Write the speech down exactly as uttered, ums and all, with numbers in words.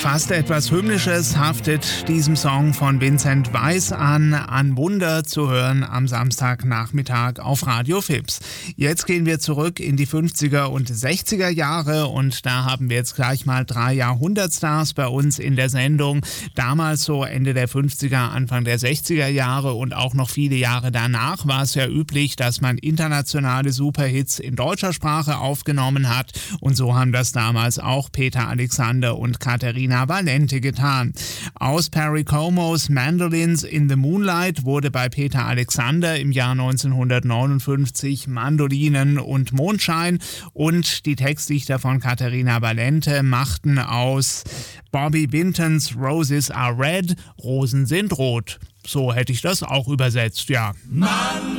Fast etwas Hymnisches haftet diesem Song von Vincent Weiss an, an Wunder zu hören am Samstagnachmittag auf Radio Fips. Jetzt gehen wir zurück in die fünfziger und sechziger Jahre und da haben wir jetzt gleich mal drei Jahrhundertstars bei uns in der Sendung. Damals so Ende der fünfziger, Anfang der sechziger Jahre und auch noch viele Jahre danach war es ja üblich, dass man internationale Superhits in deutscher Sprache aufgenommen hat und so haben das damals auch Peter Alexander und Caterina Valente getan. Aus Perry Comos Mandolins in the Moonlight wurde bei Peter Alexander im Jahr neunzehnhundertneunundfünfzig Mandolinen und Mondschein und die Textdichter von Caterina Valente machten aus Bobby Bintons Roses are Red, Rosen sind rot. So hätte ich das auch übersetzt, ja. Mann.